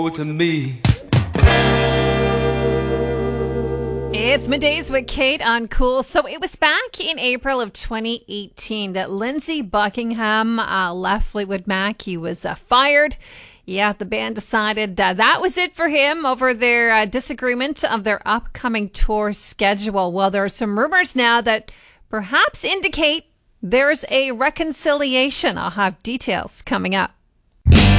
to me. It's Middays with Kate on Cool. So it was back in April of 2018 that Lindsey Buckingham left Fleetwood Mac. He was fired. Yeah, the band decided that was it for him over their disagreement of their upcoming tour schedule. Well, there are some rumors now that perhaps indicate there's a reconciliation. I'll have details coming up.